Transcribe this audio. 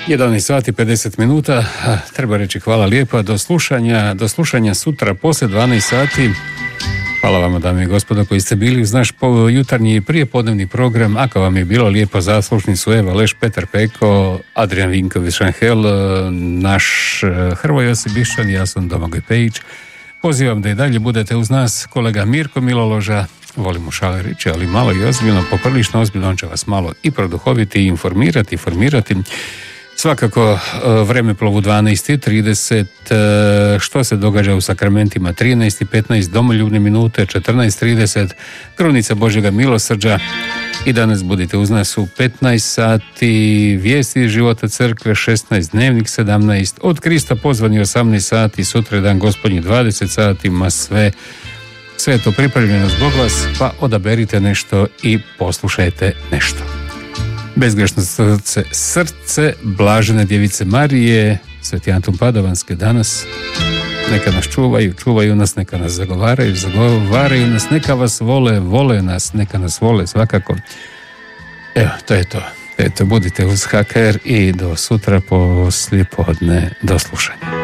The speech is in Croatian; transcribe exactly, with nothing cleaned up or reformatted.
jedanaest sati pedeset minuta, treba reći hvala lijepa, do slušanja, do slušanja sutra poslije dvanaest sati. Hvala vam, dame i gospodo, koji ste bili uz naš jutarnji prijepodnevni program. Ako vam je bilo lijepo, zaslušni su Eva Leš, Petar Peko, Adrian Vinković-Šanhel, naš Hrvoje Josip Bišćan, ja sam Domagoj Pejić. Pozivam da i dalje budete uz nas, kolega Mirko Miloloža, volimo šale reći, ali malo i ozbiljno, poprilično ozbiljno, on će vas malo i produhoviti, i informirati, i formirati. Svakako Vremeplovu dvanaest i trideset, što se događa u sakramentima trinaest i petnaest, domoljubne minute četrnaest i trideset, Krunica Božjega milosrđa. I danas budite uz nas u petnaest sati, Vijesti iz života crkve šesnaest, Dnevnik sedamnaest, Od Krista pozvani osamnaest sati, sutra je dan Gospodnji dvadeset sati, ma sve, sve je to pripremljeno zbog vas, pa odaberite nešto i poslušajte nešto. Bezgrešno srce, srce blažene djevice Marije, Sveti Antun Padovanski danas, neka nas čuvaju, čuvaju nas, neka nas zagovaraju, zagovaraju nas, neka vas vole, vole nas, neka nas vole svakako. Evo, to je to. Eto, budite uz H K R i do sutra poslije podne, do slušanja.